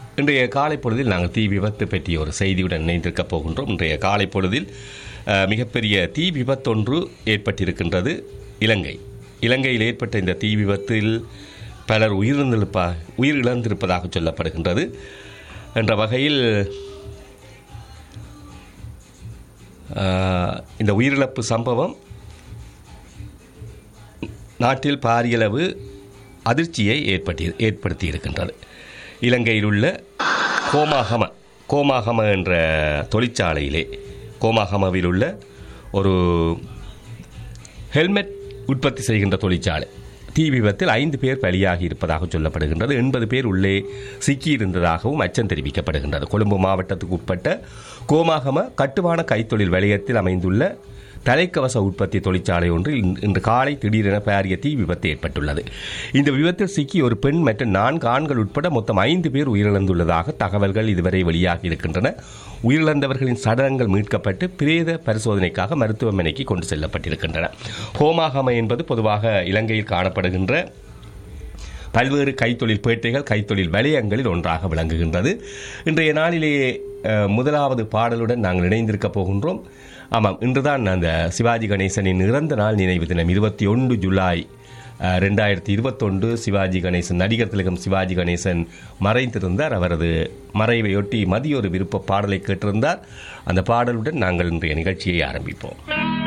இன்றைய காலை பொழுதில் நாங்கள் தீ விபத்து பற்றிய ஒரு செய்தியுடன் இணைந்திருக்கப் போகின்றோம். இன்றைய காலை பொழுதில் மிகப்பெரிய தீ விபத்தொன்று ஏற்பட்டிருக்கின்றது. இலங்கையில் ஏற்பட்ட இந்த தீ விபத்தில் பலர் உயிரிழந்திருப்பதாக சொல்லப்படுகின்றது. என்ற வகையில் இந்த உயிரிழப்பு சம்பவம் நாட்டில் பாரியளவு அதிர்ச்சியை ஏற்படுத்தி இருக்கின்றது. இலங்கையில் உள்ள கோமாகம என்ற தொழிற்சாலையிலே கோமாகமவில் உள்ள ஒரு ஹெல்மெட் உற்பத்தி செய்கின்ற தொழிற்சாலை தீ விபத்தில் 5 பேர் பலியாகி இருப்பதாக சொல்லப்படுகின்றது. 80 பேர் உள்ளே சிக்கியிருந்ததாகவும் அச்சம் தெரிவிக்கப்படுகின்றது. கொழும்பு மாவட்டத்துக்கு உட்பட்ட கோமாகம கட்டுமான கைத்தொழில் வலயத்தில் அமைந்துள்ள தலைக்கவச உற்பத்தி தொழிற்சாலை ஒன்றில் இன்று காலை திடீரென பாரிய தீ விபத்து ஏற்பட்டுள்ளது. இந்த விபத்தில் சிக்கி ஒரு பெண் மற்றும் 4 ஆண்கள் உட்பட மொத்தம் 5 பேர் உயிரிழந்துள்ளதாக தகவல்கள் இதுவரை வெளியாகி இருக்கின்றன. உயிரிழந்தவர்களின் சடலங்கள் மீட்கப்பட்டு பிரேத பரிசோதனைக்காக மருத்துவமனைக்கு கொண்டு செல்லப்பட்டிருக்கின்றன. கோமாகம என்பது பொதுவாக இலங்கையில் காணப்படுகின்ற பல்வேறு கைத்தொழில் பேட்டைகள் கைத்தொழில் வலயங்களில் ஒன்றாக விளங்குகின்றது. இன்றைய நாளிலேயே முதலாவது பாடலுடன் நாங்கள் இணைந்திருக்கப் போகின்றோம். ஆமாம், இன்றுதான் அந்த சிவாஜி கணேசனின் இறந்த நாள் நினைவு தினம் 21 ஜூலை 2021. சிவாஜி கணேசன், நடிகர் திலகம் சிவாஜி கணேசன் மறைந்திருந்தார். அவரது மறைவையொட்டி மதிய ஒரு விருப்ப பாடலை கேட்டிருந்தார். அந்த பாடலுடன் நாங்கள் இன்றைய நிகழ்ச்சியை ஆரம்பிப்போம்.